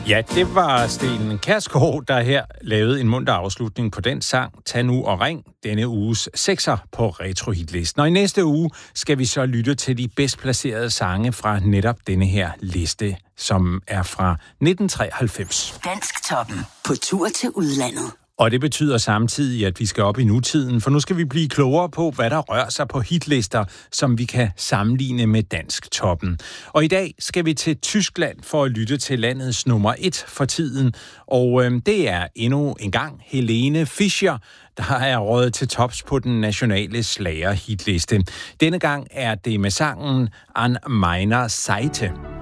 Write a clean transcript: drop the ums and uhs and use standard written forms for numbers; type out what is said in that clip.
Ja, det var Sten Kjærsgaard, der her lavede en munter afslutning på den sang Tag nu og ring, denne uges 6'er på Retro-hitlisten. Og i næste uge skal vi så lytte til de bedst placerede sange fra netop denne her liste, som er fra 1993. Dansktoppen på tur til udlandet. Og det betyder samtidig, at vi skal op i nutiden, for nu skal vi blive klogere på, hvad der rører sig på hitlister, som vi kan sammenligne med Dansktoppen. Og i dag skal vi til Tyskland for at lytte til landets nummer 1 for tiden. Og det er endnu en gang Helene Fischer, der er røget til tops på den nationale slager-hitliste. Denne gang er det med sangen An meiner Seite.